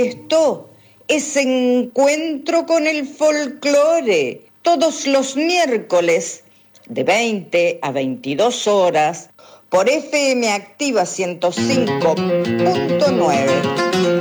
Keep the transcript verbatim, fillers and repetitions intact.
esto es Encuentro con el Folclore, todos los miércoles de veinte a veintidós horas por F M Activa ciento cinco punto nueve.